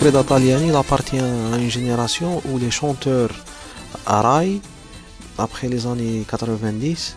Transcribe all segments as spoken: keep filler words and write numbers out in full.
Reda Taliani, il appartient à une génération où les chanteurs araï, après les années quatre-vingt-dix,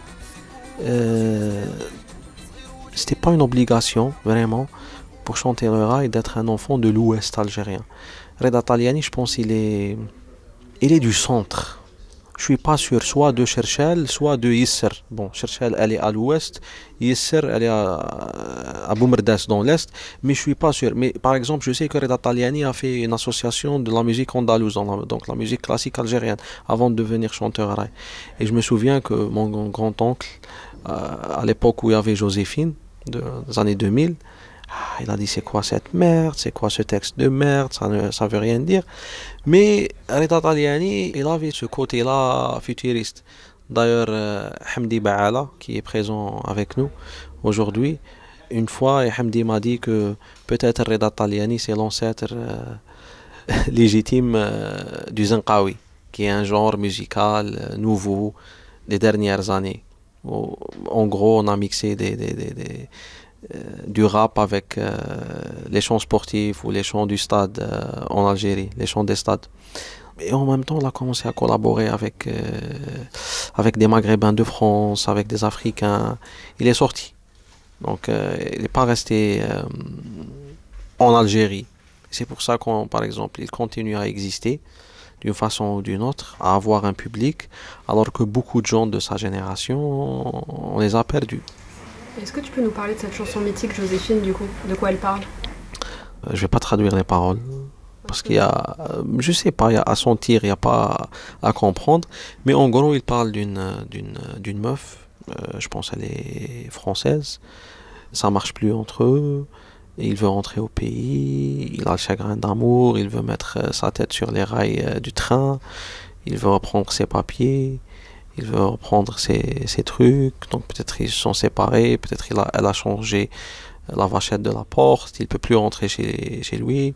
euh, c'était pas une obligation, vraiment, pour chanter le raï, d'être un enfant de l'Ouest algérien. Reda Taliani, je pense, il est, il est du centre. Je suis pas sûr, soit de Cherchel, soit de Yisser. Bon, Cherchel, elle est à l'ouest, Yisser, elle est à, à Boumerdès dans l'est, mais je suis pas sûr. Mais par exemple, je sais que Reda Taliani a fait une association de la musique andalouse, donc la musique classique algérienne, avant de devenir chanteur araï. Et je me souviens que mon grand-oncle, euh, à l'époque où il y avait Joséphine, de- des années deux mille, ah, il a dit c'est quoi cette merde, c'est quoi ce texte de merde, ça ne ça veut rien dire. Mais Reda Taliani, il avait ce côté-là futuriste. D'ailleurs, euh, Hamdi Baala, qui est présent avec nous aujourd'hui, une fois, et Hamdi m'a dit que peut-être Reda Taliani, c'est l'ancêtre euh, légitime euh, du Zenqawi, qui est un genre musical euh, nouveau des dernières années. Où, en gros, on a mixé des, des, des, des, euh, du rap avec euh, les chants sportifs ou les chants du stade euh, en Algérie, les chants des stades. Et en même temps, on a commencé à collaborer avec, euh, avec des Maghrébins de France, avec des Africains. Il est sorti. Donc, euh, il n'est pas resté euh, en Algérie. C'est pour ça qu'on, par exemple, il continue à exister d'une façon ou d'une autre, à avoir un public, alors que beaucoup de gens de sa génération, on les a perdus. Est-ce que tu peux nous parler de cette chanson mythique Joséphine du coup? De quoi elle parle? Euh, Je vais pas traduire les paroles. Parce qu'il y a, euh, je sais pas, il y a à sentir, il y a pas à, à comprendre. Mais en gros, il parle d'une, euh, d'une, euh, d'une meuf. Euh, je pense qu'elle est française. Ça marche plus entre eux. Il veut rentrer au pays. Il a le chagrin d'amour. Il veut mettre euh, sa tête sur les rails euh, du train. Il veut reprendre ses papiers. Il veut reprendre ses, ses trucs. Donc peut-être ils se sont séparés. Peut-être il a, elle a changé la vachette de la porte. Il peut plus rentrer chez, chez lui.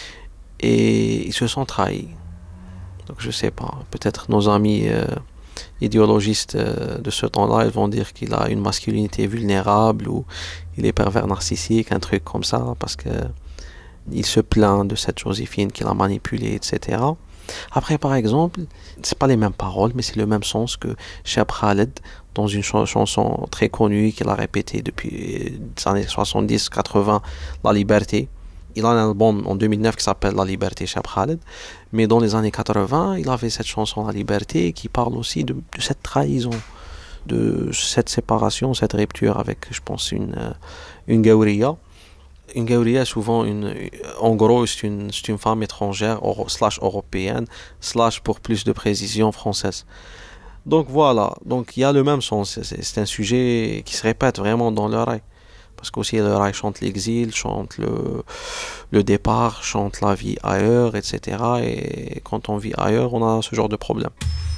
Et ils se sont trahis. Donc je sais pas, peut-être nos amis euh, idéologistes euh, de ce temps-là, ils vont dire qu'il a une masculinité vulnérable ou il est pervers narcissique, un truc comme ça, parce que il se plaint de cette Joséphine qu'il a manipulée, et cetera. Après, par exemple, c'est pas les mêmes paroles, mais c'est le même sens que Cheb Khaled dans une ch- chanson très connue qu'il a répétée depuis les années soixante-dix quatre-vingts, La Liberté. Il a un album en deux mille neuf qui s'appelle La Liberté, Cheb Khaled. Mais dans les années quatre-vingts, il avait cette chanson La Liberté qui parle aussi de, de cette trahison, de cette séparation, cette rupture avec, je pense, une, euh, une Gaouria. Une Gaouria, souvent, une, en gros, c'est une, c'est une femme étrangère, euro- slash européenne, slash pour plus de précision française. Donc voilà, donc il y a le même sens, c'est, c'est un sujet qui se répète vraiment dans le rail. Parce qu'aussi le rail chante l'exil, chante le, le départ, chante la vie ailleurs, et cetera. Et quand on vit ailleurs, on a ce genre de problème.